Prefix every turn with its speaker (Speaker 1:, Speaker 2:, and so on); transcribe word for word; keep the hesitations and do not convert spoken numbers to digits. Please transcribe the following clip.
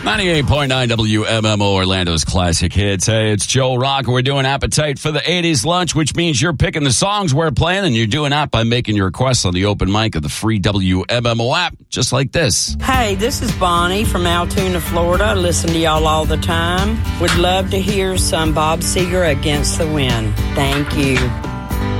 Speaker 1: ninety-eight point nine W M M O, Orlando's classic hits. Hey, it's Joe Rock. We're doing Appetite for the eighties lunch, which means you're picking the songs we're playing, and you're doing that by making your requests on the open mic of the free W M M O app, just like this.
Speaker 2: Hey, this is Bonnie from Altoona, Florida. I listen to y'all all the time. Would love to hear some Bob Seger, Against the Wind. Thank you.